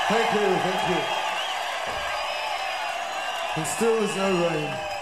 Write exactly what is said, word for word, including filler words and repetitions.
Thank you, thank you. And still there's no rain.